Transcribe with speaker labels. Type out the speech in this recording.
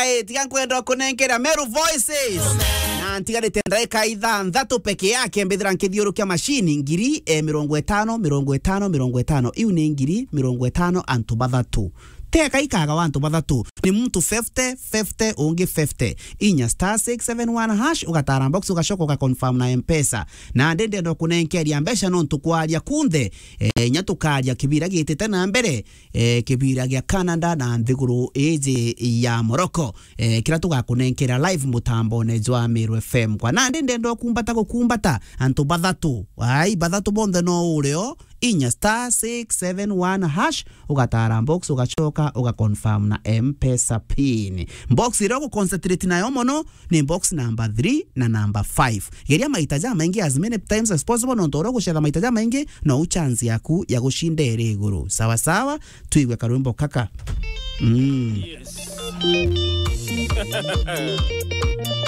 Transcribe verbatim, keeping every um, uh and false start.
Speaker 1: Alright, yankwenda kunengera Meru Voices. Na ntigare tendaika ithanthatu peke yake mbithira nkithiurukia machine ngiri eh, mirongo itano mirongo itano mirongo itano. Iu ni ngiri mirongo itano antu bathatu. Teka ikaga wantu bathatu ni mtu fifty fifty ungi fifty inya star six seven one hash ugatara box ugashoka uka confirm na M-Pesa na ndende ndo kunenkeria mbesha no ntukwaria kunthe e, nyatukaria kibira gitete na mbere e, kibira gya Canada na nthiguru eje ya Morocco e, kira tugakunenkera live mutambo ne jwa Meru F M kwa na ndende ndo kumbata gukumbata antu bathatu ai bathatu bonthe no ureo inya star six seven one hash ugatara box ugachoka uga confirm na M-Pesa pin. Box iro ku concentrate nayo mono ni box number three na number five. Geria maitaja mengi as many times as possible no ndoro gushera maitaja mengi no chance yaku ya gushinda ere iguru. Sawa sawa tuigwe karumbo kaka. Mm. Yes.